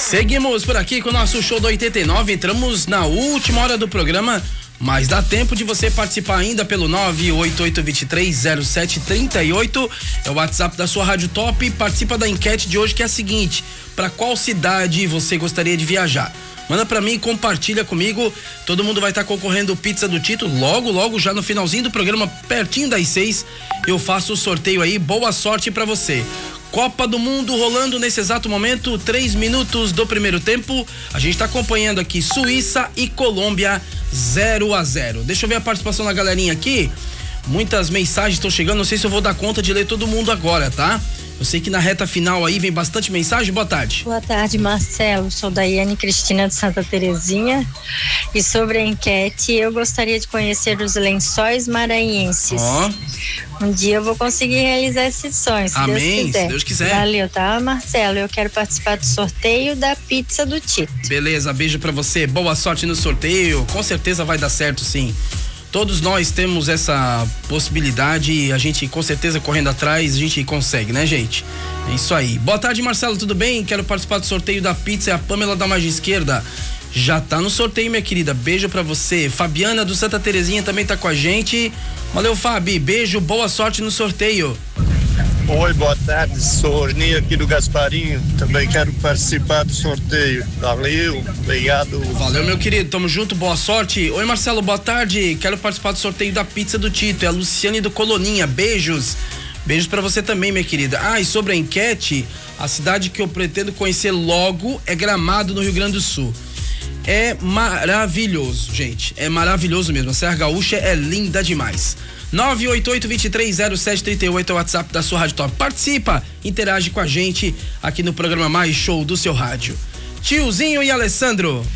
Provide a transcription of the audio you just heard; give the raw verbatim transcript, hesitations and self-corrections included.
Seguimos por aqui com o nosso show do oitenta e nove, entramos na última hora do programa, mas dá tempo de você participar ainda pelo nove oito oito dois três zero sete três oito, é o WhatsApp da sua Rádio Top. Participa da enquete de hoje, que é a seguinte: para qual cidade você gostaria de viajar? Manda pra mim, compartilha comigo. Todo mundo vai estar tá concorrendo pizza do Tito. Logo, logo, já no finalzinho do programa, pertinho das seis, eu faço o sorteio aí. Boa sorte pra você. Copa do Mundo rolando nesse exato momento, três minutos do primeiro tempo. A gente tá acompanhando aqui Suíça e Colômbia, zero a zero. Deixa eu ver a participação da galerinha aqui. Muitas mensagens estão chegando, não sei se eu vou dar conta de ler todo mundo agora, tá? Eu sei que na reta final aí vem bastante mensagem. Boa tarde. Boa tarde, Marcelo. Sou Daiane Cristina de Santa Terezinha. E sobre a enquete, eu gostaria de conhecer os Lençóis Maranhenses. Ó. Um dia eu vou conseguir realizar esse sonho, se Amém, Deus quiser. se Deus quiser. Valeu, tá, Marcelo? Eu quero participar do sorteio da pizza do Tito. Beleza, beijo pra você. Boa sorte no sorteio. Com certeza vai dar certo, sim. Todos nós temos essa possibilidade e a gente, com certeza, correndo atrás, a gente consegue, né, gente? É isso aí. Boa tarde, Marcelo, tudo bem? Quero participar do sorteio da pizza. É a Pamela da Margem Esquerda. Já tá no sorteio, minha querida. Beijo pra você. Fabiana do Santa Terezinha também tá com a gente. Valeu, Fabi. Beijo, boa sorte no sorteio. Oi, boa tarde, sou Orni aqui do Gasparinho, também quero participar do sorteio. Valeu, obrigado. Valeu, meu querido, tamo junto, boa sorte. Oi, Marcelo, boa tarde, quero participar do sorteio da pizza do Tito, é a Luciane do Coloninha, beijos. Beijos pra você também, minha querida. Ah, e sobre a enquete, a cidade que eu pretendo conhecer logo é Gramado, no Rio Grande do Sul. É maravilhoso, gente, é maravilhoso mesmo, a Serra Gaúcha é linda demais. nove oito oito dois três zero sete três oito é o WhatsApp da sua Rádio Top. Participa, interage com a gente aqui no programa mais show do seu rádio. Tiozinho e Alessandro.